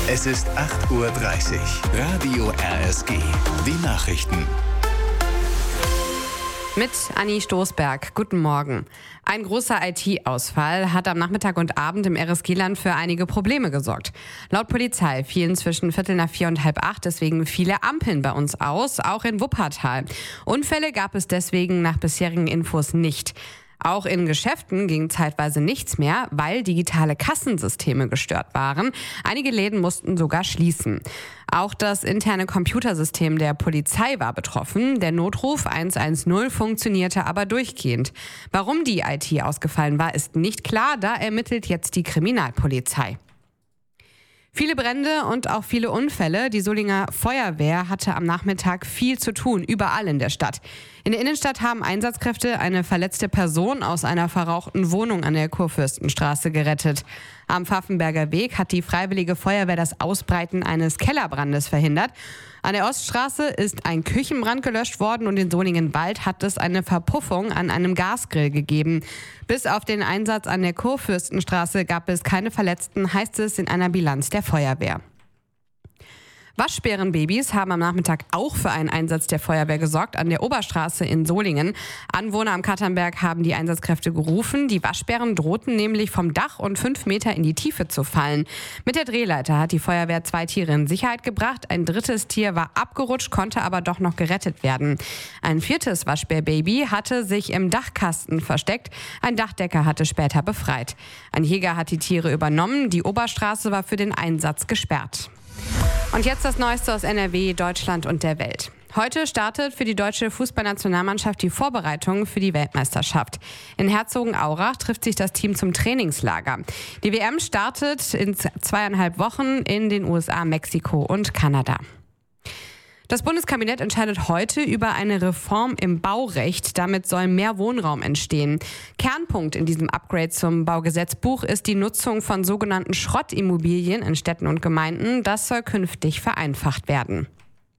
Es ist 8:30 Uhr. Radio RSG. Die Nachrichten. Mit Anni Stoßberg. Guten Morgen. Ein großer IT-Ausfall hat am Nachmittag und Abend im RSG-Land für einige Probleme gesorgt. Laut Polizei fielen zwischen 7:45 und 7:30 deswegen viele Ampeln bei uns aus, auch in Wuppertal. Unfälle gab es deswegen nach bisherigen Infos nicht. Auch in Geschäften ging zeitweise nichts mehr, weil digitale Kassensysteme gestört waren. Einige Läden mussten sogar schließen. Auch das interne Computersystem der Polizei war betroffen. Der Notruf 110 funktionierte aber durchgehend. Warum die IT ausgefallen war, ist nicht klar. Da ermittelt jetzt die Kriminalpolizei. Viele Brände und auch viele Unfälle. Die Solinger Feuerwehr hatte am Nachmittag viel zu tun, überall in der Stadt. In der Innenstadt haben Einsatzkräfte eine verletzte Person aus einer verrauchten Wohnung an der Kurfürstenstraße gerettet. Am Pfaffenberger Weg hat die Freiwillige Feuerwehr das Ausbreiten eines Kellerbrandes verhindert. An der Oststraße ist ein Küchenbrand gelöscht worden und in Solingenwald hat es eine Verpuffung an einem Gasgrill gegeben. Bis auf den Einsatz an der Kurfürstenstraße gab es keine Verletzten, heißt es in einer Bilanz der Feuerwehr. Waschbärenbabys haben am Nachmittag auch für einen Einsatz der Feuerwehr gesorgt an der Oberstraße in Solingen. Anwohner am Katternberg haben die Einsatzkräfte gerufen. Die Waschbären drohten nämlich vom Dach und 5 Meter in die Tiefe zu fallen. Mit der Drehleiter hat die Feuerwehr 2 Tiere in Sicherheit gebracht. Ein 3. Tier war abgerutscht, konnte aber doch noch gerettet werden. Ein 4. Waschbärbaby hatte sich im Dachkasten versteckt. Ein Dachdecker hatte später befreit. Ein Jäger hat die Tiere übernommen. Die Oberstraße war für den Einsatz gesperrt. Und jetzt das Neueste aus NRW, Deutschland und der Welt. Heute startet für die deutsche Fußballnationalmannschaft die Vorbereitung für die Weltmeisterschaft. In Herzogenaurach trifft sich das Team zum Trainingslager. Die WM startet in 2,5 Wochen in den USA, Mexiko und Kanada. Das Bundeskabinett entscheidet heute über eine Reform im Baurecht. Damit soll mehr Wohnraum entstehen. Kernpunkt in diesem Upgrade zum Baugesetzbuch ist die Nutzung von sogenannten Schrottimmobilien in Städten und Gemeinden. Das soll künftig vereinfacht werden.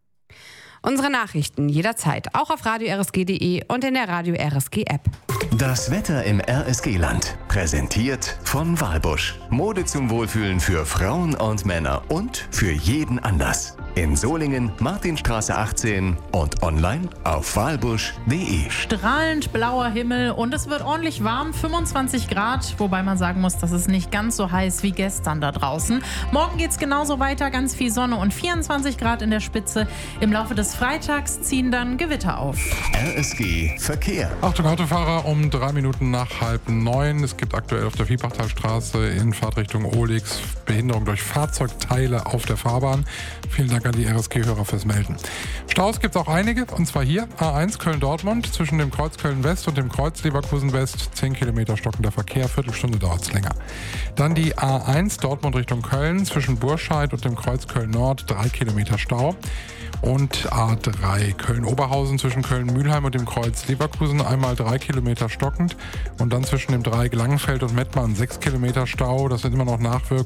Unsere Nachrichten jederzeit, auch auf radio-rsg.de und in der Radio RSG App. Das Wetter im RSG-Land. Präsentiert von Walbusch. Mode zum Wohlfühlen für Frauen und Männer und für jeden Anlass. In Solingen, Martinstraße 18 und online auf walbusch.de. Strahlend blauer Himmel und es wird ordentlich warm, 25 Grad, wobei man sagen muss, das ist nicht ganz so heiß wie gestern da draußen. Morgen geht es genauso weiter, ganz viel Sonne und 24 Grad in der Spitze. Im Laufe des Freitags ziehen dann Gewitter auf. RSG Verkehr. Achtung Autofahrer, um 3 Minuten nach 8:30. Es gibt aktuell auf der Viehbachtalstraße in Fahrtrichtung Olix Behinderung durch Fahrzeugteile auf der Fahrbahn. Vielen Dank an die RSG-Hörer fürs Melden. Staus gibt es auch einige, und zwar hier. A1 Köln-Dortmund zwischen dem Kreuz Köln-West und dem Kreuz Leverkusen-West. 10 Kilometer stockender Verkehr, Viertelstunde dauert es länger. Dann die A1 Dortmund Richtung Köln zwischen Burscheid und dem Kreuz Köln-Nord. 3 Kilometer Stau. Und A3 Köln-Oberhausen zwischen Köln-Mülheim und dem Kreuz Leverkusen einmal 3 Kilometer stockend und dann zwischen dem Dreieck Langenfeld und Mettmann 6 Kilometer Stau. Das sind immer noch Nachwirkungen